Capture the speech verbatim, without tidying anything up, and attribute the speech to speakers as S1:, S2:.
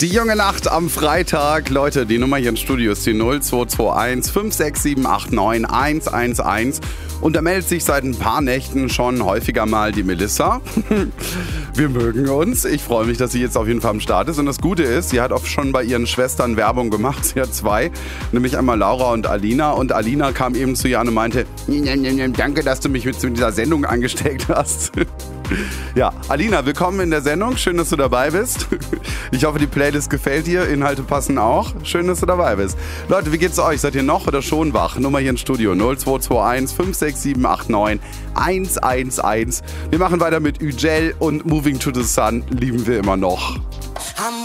S1: Die junge Nacht am Freitag. Leute, die Nummer hier im Studio ist die null zwei zwei eins fünf sechs sieben acht neun eins eins eins. Und da meldet sich seit ein paar Nächten schon häufiger mal die Melissa. Wir mögen uns. Ich freue mich, dass sie jetzt auf jeden Fall am Start ist. Und das Gute ist, sie hat auch schon bei ihren Schwestern Werbung gemacht. Sie hat zwei, nämlich einmal Laura und Alina. Und Alina kam eben zu ihr an und meinte, danke, dass du mich mit dieser Sendung angesteckt hast. Ja, Alina, willkommen in der Sendung. Schön, dass du dabei bist. Ich hoffe, die Playlist gefällt dir. Inhalte passen auch. Schön, dass du dabei bist. Leute, wie geht's euch? Seid ihr noch oder schon wach? Nummer hier im Studio null zwei zwei eins fünf sechs sieben acht neun eins eins eins. Wir machen weiter mit Ügel und Moving to the Sun lieben wir immer noch.